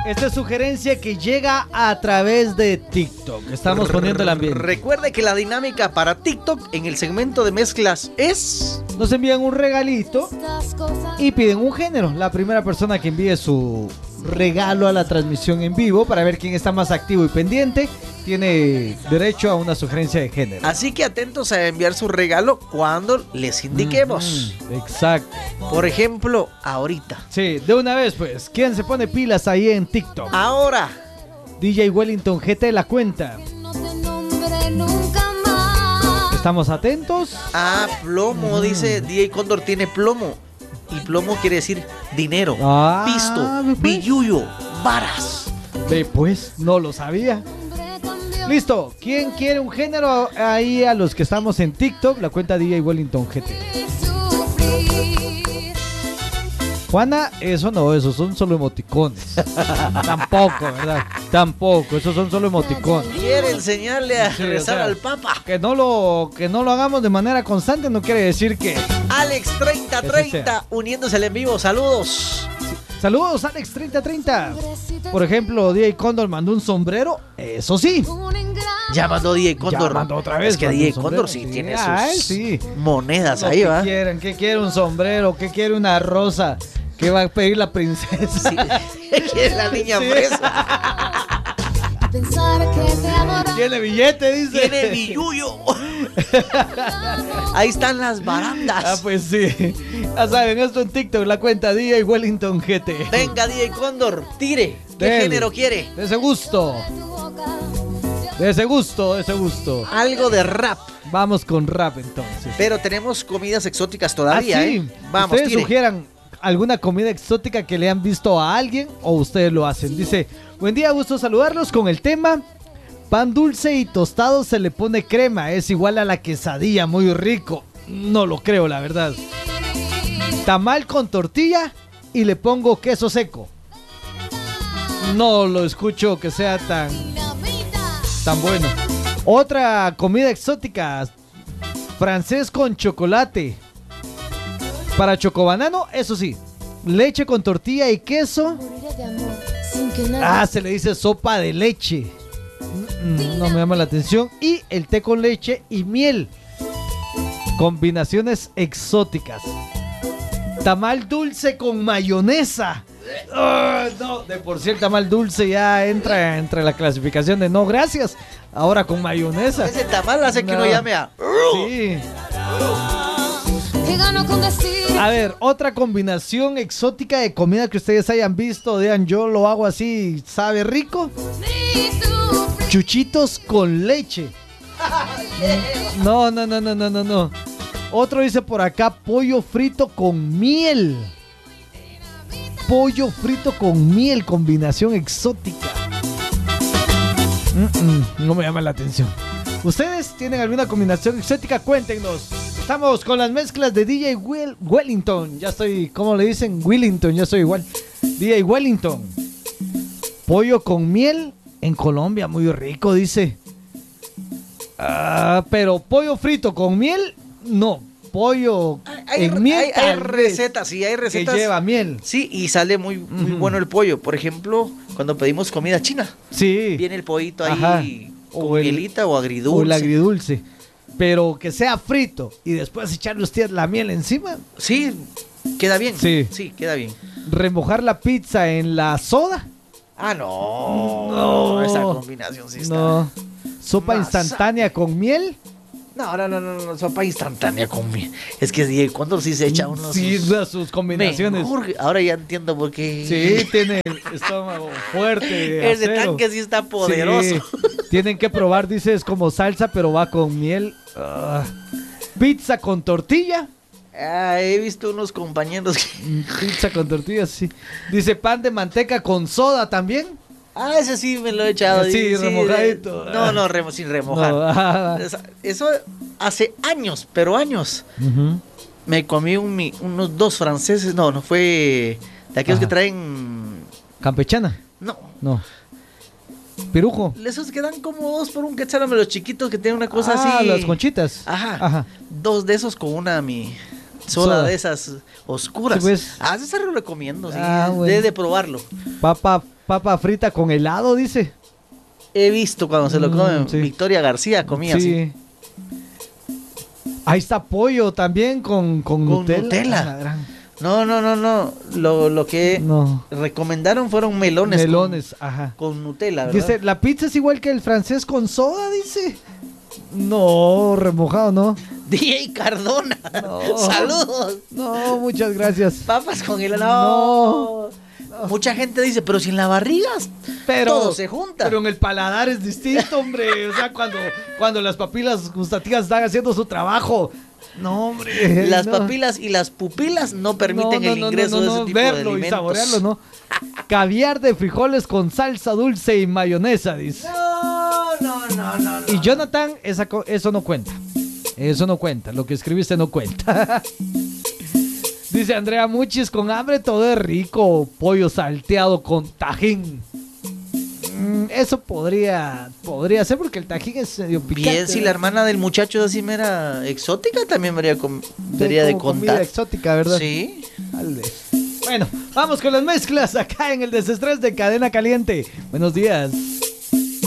Esta es sugerencia que llega a través de TikTok. Estamos poniendo el ambiente. Recuerde que la dinámica para TikTok en el segmento de mezclas es... Nos envían un regalito y piden un género. La primera persona que envíe su regalo a la transmisión en vivo para ver quién está más activo y pendiente tiene derecho a una sugerencia de género. Así que atentos a enviar su regalo cuando les indiquemos. Exacto. Por ejemplo, ahorita. Sí, de una vez pues. ¿Quién se pone pilas ahí en TikTok? Ahora. DJ Wellington GT la cuenta. ¿Estamos atentos? Ah, plomo, dice DJ Cóndor tiene plomo. Y plomo quiere decir dinero, pisto, pues. billuyo, varas. Ve pues, no lo sabía. Listo, ¿quién quiere un género ahí a los que estamos en TikTok? La cuenta DJ Wellington GT. Juana, eso no, esos son solo emoticones. Tampoco, ¿verdad? Tampoco, esos son solo emoticones. Quiere enseñarle a Sí, rezar o sea, al Papa. Que no lo hagamos de manera constante no quiere decir que... Alex 3030 uniéndose al en vivo, saludos. Saludos, Alex 3030. Por ejemplo, DJ Cóndor mandó un sombrero, eso sí. Ya mandó DJ Cóndor. Ya mandó otra vez. Es que mandó DJ un sombrero, Cóndor sí tiene Ay, sus sí. monedas Lo ahí, que ¿va? quieren, ¿qué quiere un sombrero? ¿Qué quiere una rosa? ¿Qué va a pedir la princesa? Sí. Quiere la niña Sí. fresa. Tiene billete, dice. Tiene billuyo. Ahí están las barandas. Ah, pues sí. Ya saben, esto en TikTok, la cuenta DJ Wellington GT. Venga, DJ Cóndor, tire. ¿Qué Dele. género quiere? De ese gusto. De ese gusto, de ese gusto. Algo de rap. Vamos con rap entonces. Pero tenemos comidas exóticas todavía, Ah, sí. ¿eh? Vamos, Ustedes tire. sugieran alguna comida exótica que le han visto a alguien o ustedes lo hacen. Dice, buen día, gusto saludarlos con el tema pan dulce y tostado se le pone crema, es igual a la quesadilla, muy rico. No lo creo, la verdad. Tamal con tortilla y le pongo queso seco. No lo escucho que sea tan bueno. Otra comida exótica, francés con chocolate. Para chocobanano, eso sí, leche con tortilla y queso. Ah, se le dice sopa de leche. No me llama la atención. Y el té con leche y miel. Combinaciones exóticas. Tamal dulce con mayonesa. No, de por sí el tamal dulce ya entra entre la clasificación de no gracias. Ahora con mayonesa. Ese tamal hace que uno llame a... Sí. A ver, otra combinación exótica de comida que ustedes hayan visto. Digan, yo lo hago así, ¿sabe rico? Chuchitos con leche. No. Otro dice por acá, pollo frito con miel. Pollo frito con miel, combinación exótica. No me llama la atención. ¿Ustedes tienen alguna combinación exótica? Cuéntenos. Estamos con las mezclas de DJ Wellington. Ya estoy, ¿cómo le dicen? Wellington, ya estoy igual. DJ Wellington. Pollo con miel en Colombia, muy rico, dice. Pero pollo frito con miel, no. Pollo en miel. Hay recetas, sí, hay recetas. Que lleva miel. Sí, y sale muy bueno el pollo. Por ejemplo, cuando pedimos comida china. Sí. Viene el pollito ahí. Ajá. Con mielita o agridulce. O el agridulce. Pero que sea frito y después echarle usted la miel encima. Sí, queda bien. Sí, queda bien. Remojar la pizza en la soda. Ah, no. Esa combinación sí está. No. Sopa instantánea con miel. No, sopa instantánea con miel. Es que DJ Cóndor sí se echa unos... Sí, sus combinaciones. Ahora ya entiendo por qué. Sí, tiene el estómago fuerte. Ese acero. Tanque sí está poderoso. Sí, tienen que probar, dice, es como salsa, pero va con miel. Pizza con tortilla. He visto unos compañeros que... Pizza con tortilla, sí. Dice pan de manteca con soda también. Ese sí me lo he echado. Sí, remojadito. Sin remojar. No, Eso hace años, pero años. Me comí unos 2 franceses. No fue de aquellos que traen... ¿Campechana? No. ¿Pirujo? Esos que dan como 2 por un quetzal, los chiquitos que tienen una cosa así. Las conchitas. Ajá. 2 de esos con una soda de esas oscuras. Sí, pues. Eso se lo recomiendo, sí. Bueno. Debe de probarlo. Papa Papa frita con helado, dice. He visto cuando se lo comen. Sí. Victoria García comía así. Ahí está pollo también con Nutella. Nutella. No. Lo que recomendaron fueron melones. Melones, ajá. Con Nutella, ¿verdad? Dice, la pizza es igual que el francés con soda, dice. No, remojado, no. DJ Cardona. No. Saludos. No, muchas gracias. Papas con helado. No. Mucha gente dice, pero si en la barriga todo se junta. Pero en el paladar es distinto, hombre. O sea, cuando las papilas gustativas están haciendo su trabajo. No, hombre. Las papilas y las pupilas no permiten el ingreso de ese tipo de alimentos. Verlo y saborearlo, ¿no? Caviar de frijoles con salsa dulce y mayonesa, dice. No. Y Jonathan, eso no cuenta. Eso no cuenta. Lo que escribiste no cuenta. Dice Andrea Muchis, con hambre todo es rico. Pollo salteado con tajín. Eso podría ser porque el tajín es medio picante. Bien, si la hermana del muchacho es así mera exótica, también debería de contar. Comida exótica, ¿verdad? Sí. Tal vez. Bueno, vamos con las mezclas acá en el Desestrés de Cadena Caliente. Buenos días.